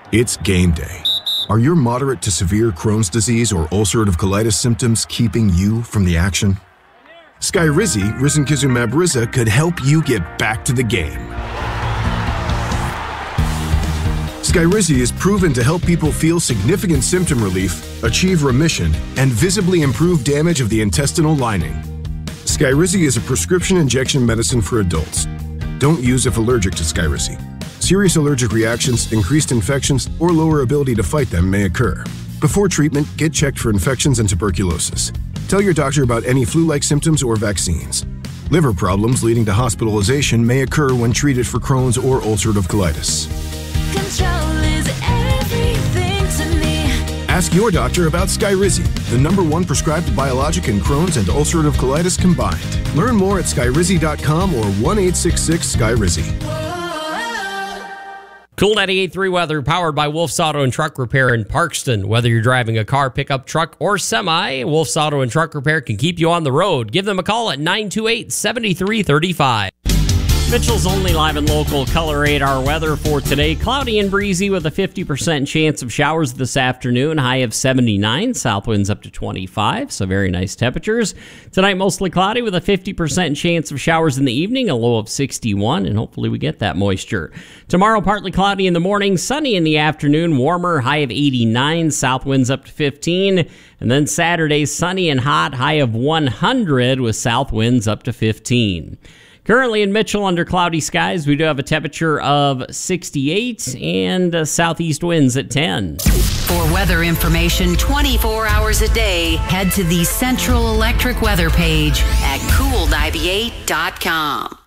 It's game day. Are your moderate to severe Crohn's disease or ulcerative colitis symptoms keeping you from the action? Skyrizi, risankizumab Riza, could help you get back to the game. Skyrizi is proven to help people feel significant symptom relief, achieve remission, and visibly improve damage of the intestinal lining. Skyrizi is a prescription injection medicine for adults. Don't use if allergic to Skyrizi. Serious allergic reactions, increased infections, or lower ability to fight them may occur. Before treatment, get checked for infections and tuberculosis. Tell your doctor about any flu-like symptoms or vaccines. Liver problems leading to hospitalization may occur when treated for Crohn's or ulcerative colitis. Control is everything to me. Ask your doctor about Skyrizi, the #1 prescribed biologic in Crohn's and ulcerative colitis combined. Learn more at skyrizi.com or 1-866-SKYRIZI. Cool 98.3 weather powered by Wolf's Auto and Truck Repair in Parkston. Whether you're driving a car, pickup, truck, or semi, Wolf's Auto and Truck Repair can keep you on the road. Give them a call at 928-7335. Mitchell's only live and local color radar weather for today. Cloudy and breezy with a 50% chance of showers this afternoon. High of 79. South winds up to 25. So very nice temperatures. Tonight mostly cloudy with a 50% chance of showers in the evening. A low of 61. And hopefully we get that moisture. Tomorrow partly cloudy in the morning. Sunny in the afternoon. Warmer. High of 89. South winds up to 15. And then Saturday sunny and hot. High of 100 with south winds up to 15. Currently in Mitchell, under cloudy skies, we do have a temperature of 68 and southeast winds at 10. For weather information 24 hours a day, head to the Central Electric weather page at cool98.com.